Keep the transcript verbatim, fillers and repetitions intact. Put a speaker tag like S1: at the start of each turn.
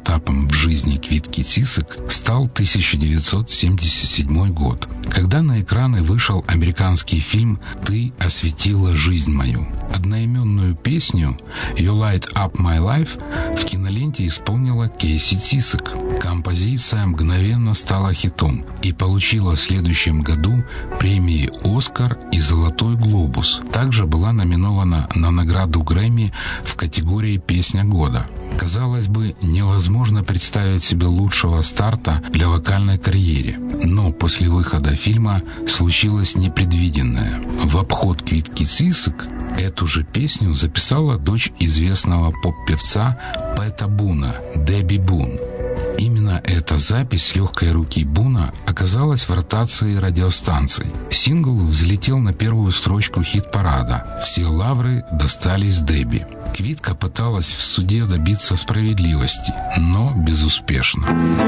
S1: этапом в жизни Квитки Цисик стал тысяча девятьсот семьдесят седьмой год, когда на экраны вышел американский фильм «Ты осветила жизнь мою». Одноименную песню «You Light Up My Life» в киноленте исполнила Кейси Цисик. Композиция мгновенно стала хитом и получила в следующем году премии «Оскар» и «Золотой глобус». Также была номинована на награду Грэмми в категории «Песня года». Казалось бы, невозможно представить себе лучшего старта для вокальной карьеры. Но после выхода фильма случилось непредвиденное. В обход Квитки Цисик эту же песню записала дочь известного поп-певца Пэта Буна, Дебби Бун. Именно эта запись с легкой руки Буна оказалась в ротации радиостанций. Сингл взлетел на первую строчку хит-парада. Все лавры достались Дебби. Квитка пыталась в суде добиться справедливости, но безуспешно.